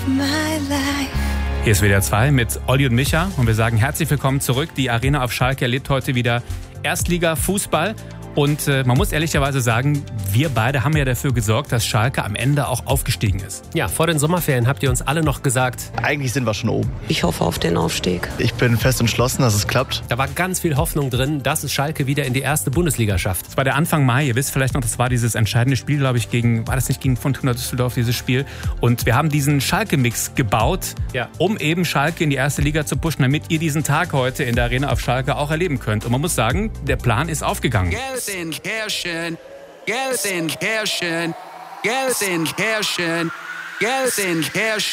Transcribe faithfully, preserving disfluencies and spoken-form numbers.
Hier ist W D R zwei mit Olli und Micha und wir sagen herzlich willkommen zurück. Die Arena auf Schalke erlebt heute wieder Erstliga-Fußball. Und äh, man muss ehrlicherweise sagen, wir beide haben ja dafür gesorgt, dass Schalke am Ende auch aufgestiegen ist. Ja, vor den Sommerferien habt ihr uns alle noch gesagt, eigentlich sind wir schon oben. Ich hoffe auf den Aufstieg. Ich bin fest entschlossen, dass es klappt. Da war ganz viel Hoffnung drin, dass es Schalke wieder in die erste Bundesliga schafft. Es war der Anfang Mai, ihr wisst vielleicht noch, das war dieses entscheidende Spiel, glaube ich, gegen, war das nicht gegen Fortuna Düsseldorf, dieses Spiel? Und wir haben diesen Schalke-Mix gebaut, ja. um eben Schalke in die erste Liga zu pushen, damit ihr diesen Tag heute in der Arena auf Schalke auch erleben könnt. Und man muss sagen, der Plan ist aufgegangen. Gelsenkirchen, Gelsenkirchen, Gelsenkirchen, Gelsenkirchen.